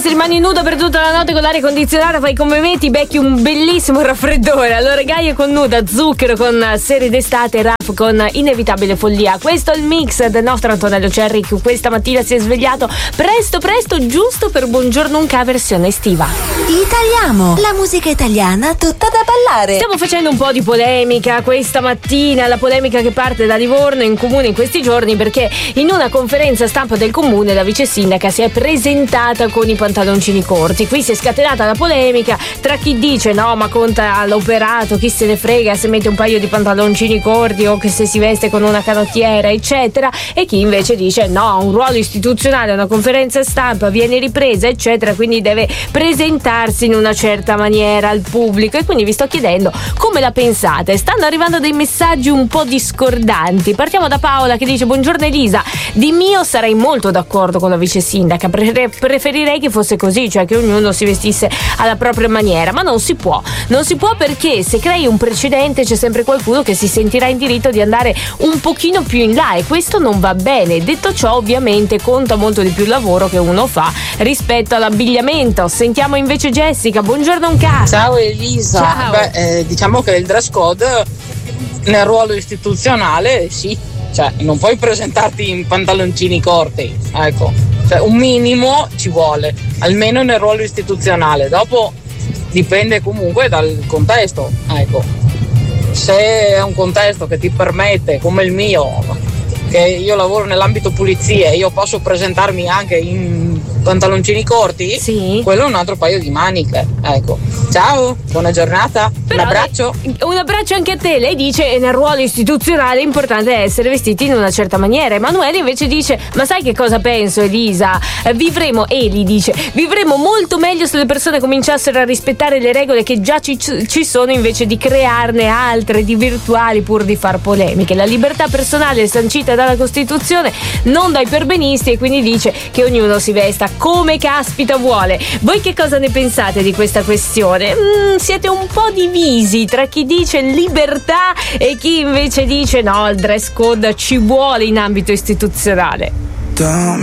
se rimani nuda per tutta la notte con l'aria condizionata, fai come me, ti becchi un bellissimo raffreddore. Allora Gaia con Nuda, Zucchero con Serie d'estate, Raf con Inevitabile follia. Questo è il mix del nostro Antonello Cerri, che questa mattina si è svegliato presto, giusto per Buongiorno Unca versione estiva. Italiamo, la musica italiana tutta da ballare. Stiamo facendo un po' di polemica questa mattina, la polemica che parte da Livorno in comune in questi giorni, perché in una conferenza stampa del comune la vice sindaca si è presentata con i pantaloncini corti. Qui si è scatenata la polemica tra chi dice no, ma conta l'operato, chi se ne frega se mette un paio di pantaloncini corti o che se si veste con una canottiera eccetera, e chi invece dice no, un ruolo istituzionale, una conferenza stampa viene ripresa eccetera, quindi deve presentarsi in una certa maniera al pubblico. E quindi vi sto chiedendo come la pensate. Stanno arrivando dei messaggi un po' discordanti. Partiamo da Paola che dice: buongiorno Elisa, di mio sarei molto d'accordo con la vice sindaca, preferirei che fosse così, cioè che ognuno si vestisse alla propria maniera, ma non si può perché se crei un precedente c'è sempre qualcuno che si sentirà in diritto di andare un pochino più in là e questo non va bene. Detto ciò, ovviamente conta molto di più il lavoro che uno fa rispetto all'abbigliamento. Sentiamo invece Jessica. Buongiorno Unca. Ciao Elisa. Ciao. Diciamo che il dress code nel ruolo istituzionale sì, cioè non puoi presentarti in pantaloncini corti, ecco, cioè, un minimo ci vuole, almeno nel ruolo istituzionale. Dopo dipende comunque dal contesto, ecco. Se è un contesto che ti permette, come il mio, che io lavoro nell'ambito pulizie, io posso presentarmi anche in pantaloncini corti, sì, quello è un altro paio di maniche, ecco. Ciao, buona giornata. Però un abbraccio. Un abbraccio anche a te. Lei dice nel ruolo istituzionale è importante essere vestiti in una certa maniera. Emanuele invece dice: ma sai che cosa penso Elisa? Eli dice: vivremo molto meglio se le persone cominciassero a rispettare le regole che già ci sono, invece di crearne altre di virtuali pur di far polemiche. La libertà personale è sancita dalla Costituzione, non dai perbenisti, e quindi dice che ognuno si vesta come caspita vuole. Voi che cosa ne pensate di questa questione? Siete un po' divisi tra chi dice libertà e chi invece dice no, il dress code ci vuole in ambito istituzionale.